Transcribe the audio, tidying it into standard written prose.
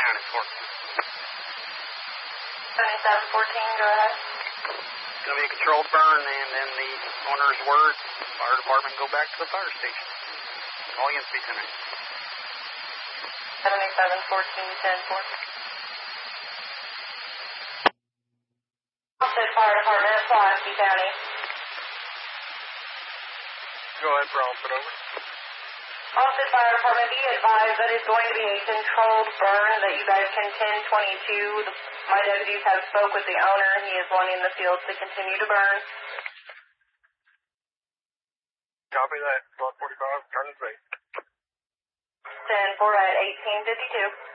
down at 14. 7714, go ahead. It's going to be a controlled burn, and then the owner's word, fire department go back to the fire station. All against me tonight. 7714, 10-4. Austin Fire Department, Pulaski County. Go ahead, Bronford, over. Austin Fire Department, be advised that it's going to be a controlled burn that you guys can 1022. My deputies have spoke with the owner. He is wanting the field to continue to burn. Copy that. 1245, turn the base. 10-4 at 1852.